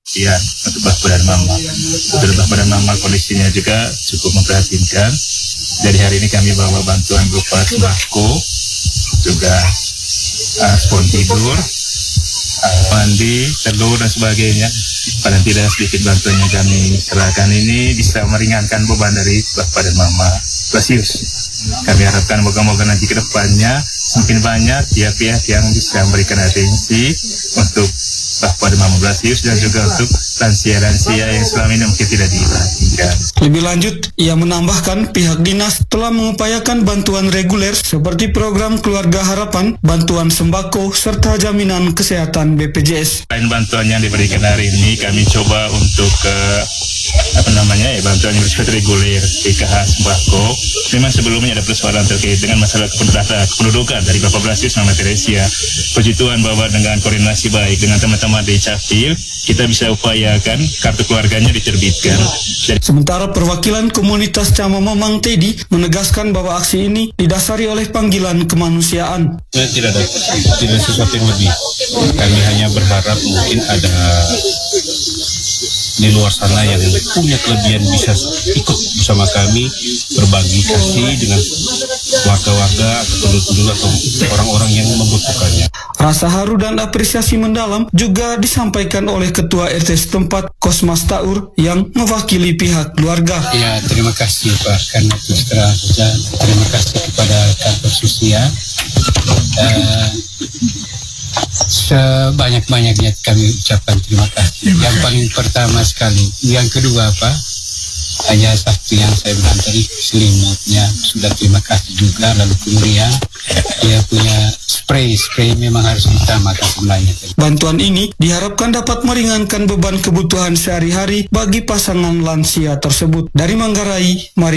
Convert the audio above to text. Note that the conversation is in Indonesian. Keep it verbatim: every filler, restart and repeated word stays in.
Iya, untuk Bapak dan Mama. Untuk Bapak dan Mama kondisinya juga cukup memprihatinkan. Jadi hari ini kami bawa bantuan berupa sembako, juga uh, spon tidur, uh, mandi, telur dan sebagainya. Paling tidak sedikit bantuan yang kami serahkan ini bisa meringankan beban dari Bapak dan Mama Blasius. Kami harapkan moga-moga nanti ke depannya semakin banyak pihak-pihak yang bisa memberikan atensi untuk Bapak dan Mama Blasius dan juga untuk lansia-lansia yang selama ini mungkin tidak diperhatikan. Lebih lanjut, ia menambahkan pihak dinas telah mengupayakan bantuan reguler seperti program Keluarga Harapan, bantuan sembako, serta jaminan kesehatan B P J S. Selain bantuan yang diberikan hari ini, kami coba untuk uh, apa namanya ya bantuan yang bersifat reguler, P K H sembako. Memang sebelumnya ada persoalan terkait dengan masalah kependudukan dari Bapak Blasius Mama Teresia. Puji Tuhan bahwa dengan koordinasi baik dengan teman-teman di Capil, kita bisa upayakan kartu keluarganya diterbitkan. Jadi, sementara perwakilan komunitas Cama Mamang Teddy menegaskan bahwa aksi ini didasari oleh panggilan kemanusiaan. Tidak ada tidak sesuatu yang lebih. Kami hanya berharap mungkin ada di luar sana yang punya kelebihan bisa ikut bersama kami berbagi kasih dengan warga-warga atau penduduk-penduduk atau orang-orang yang membutuhkannya. Rasa haru dan apresiasi mendalam juga disampaikan oleh Ketua R T setempat Kosmas Taur yang mewakili pihak keluarga. Ya, terima kasih Pak, karena terus terang saja terima kasih kepada kantor Susia. Uh, Sebanyak-banyaknya kami ucapkan terima kasih. Yang paling pertama sekali, yang kedua Pak, hanya satu yang saya bilang tadi selimutnya sudah terima kasih juga. Lalu kemudian dia punya spray, spray memang harus ditambahkan sebenarnya. Bantuan ini diharapkan dapat meringankan beban kebutuhan sehari-hari bagi pasangan lansia tersebut. Dari Manggarai, Mari